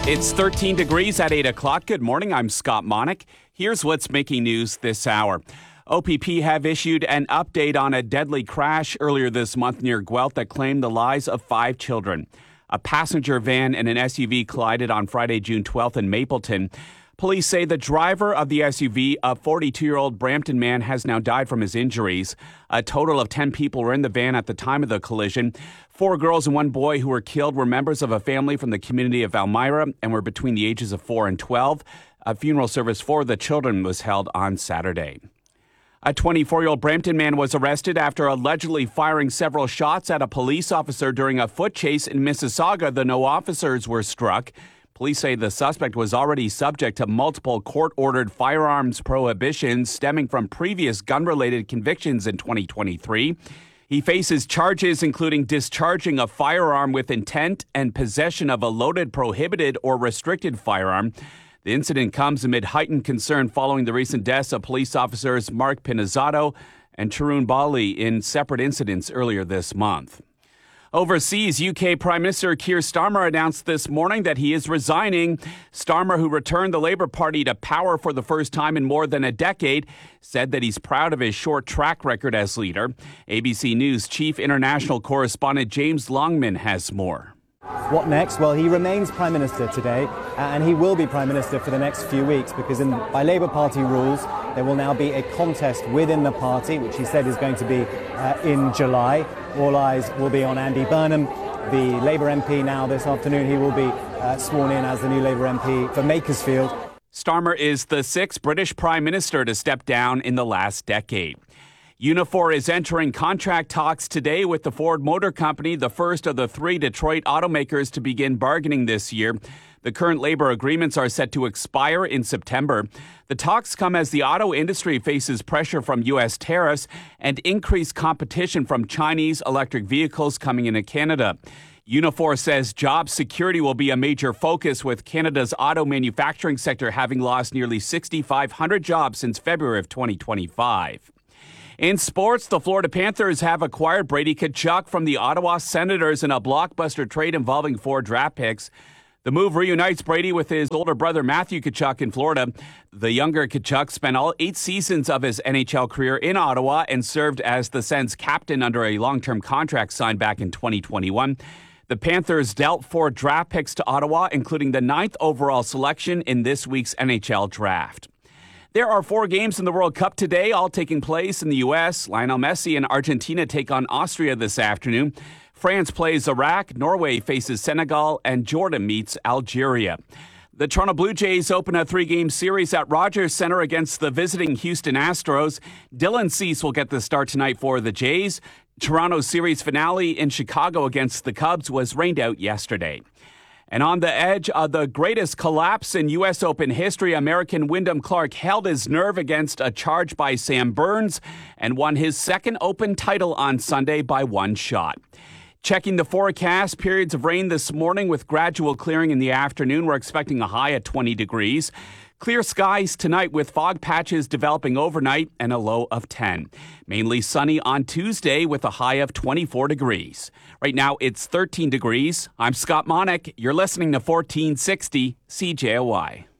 It's 13 degrees at 8 o'clock. Good morning. I'm Scott Monick. Here's what's making news this hour. OPP have issued an update on a deadly crash earlier this month near Guelph that claimed the lives of 5 children. A passenger van and an SUV collided on Friday, June 12th in Mapleton. Police say the driver of the SUV, a 42-year-old Brampton man, has now died from his injuries. A total of 10 people were in the van at the time of the collision. 4 girls and 1 boy who were killed were members of a family from the community of Elmira and were between the ages of 4 and 12. A funeral service for the children was held on Saturday. A 24-year-old Brampton man was arrested after allegedly firing several shots at a police officer during a foot chase in Mississauga, though no officers were struck. Police say the suspect was already subject to multiple court-ordered firearms prohibitions stemming from previous gun-related convictions in 2023. He faces charges including discharging a firearm with intent and possession of a loaded, prohibited, or restricted firearm. The incident comes amid heightened concern following the recent deaths of police officers Mark Pinizzato and Tarun Bali in separate incidents earlier this month. Overseas, UK Prime Minister Keir Starmer announced this morning that he is resigning. Starmer, who returned the Labour Party to power for the first time in more than a decade, said that he's proud of his short track record as leader. ABC News Chief International Correspondent James Longman has more. What next? Well, he remains Prime Minister today, and he will be Prime Minister for the next few weeks because by Labour Party rules, there will now be a contest within the party, which he said is going to be in July. All eyes will be on Andy Burnham, the Labour MP now this afternoon. He will be sworn in as the new Labour MP for Makersfield. Starmer is the 6th British Prime Minister to step down in the last decade. Unifor is entering contract talks today with the Ford Motor Company, the first of the 3 Detroit automakers to begin bargaining this year. The current labor agreements are set to expire in September. The talks come as the auto industry faces pressure from U.S. tariffs and increased competition from Chinese electric vehicles coming into Canada. Unifor says job security will be a major focus, with Canada's auto manufacturing sector having lost nearly 6,500 jobs since February of 2025. In sports, the Florida Panthers have acquired Brady Tkachuk from the Ottawa Senators in a blockbuster trade involving 4 draft picks. The move reunites Brady with his older brother Matthew Tkachuk in Florida. The younger Tkachuk spent all 8 seasons of his NHL career in Ottawa and served as the Sens captain under a long-term contract signed back in 2021. The Panthers dealt 4 draft picks to Ottawa, including the 9th overall selection in this week's NHL draft. There are 4 games in the World Cup today, all taking place in the U.S. Lionel Messi and Argentina take on Austria this afternoon. France plays Iraq, Norway faces Senegal, and Jordan meets Algeria. The Toronto Blue Jays open a 3-game series at Rogers Center against the visiting Houston Astros. Dylan Cease will get the start tonight for the Jays. Toronto's series finale in Chicago against the Cubs was rained out yesterday. And on the edge of the greatest collapse in U.S. Open history, American Wyndham Clark held his nerve against a charge by Sam Burns and won his 2nd Open title on Sunday by 1 shot. Checking the forecast, periods of rain this morning with gradual clearing in the afternoon. We're expecting a high at 20 degrees. Clear skies tonight with fog patches developing overnight and a low of 10. Mainly sunny on Tuesday with a high of 24 degrees. Right now it's 13 degrees. I'm Scott Monick. You're listening to 1460 CJOY.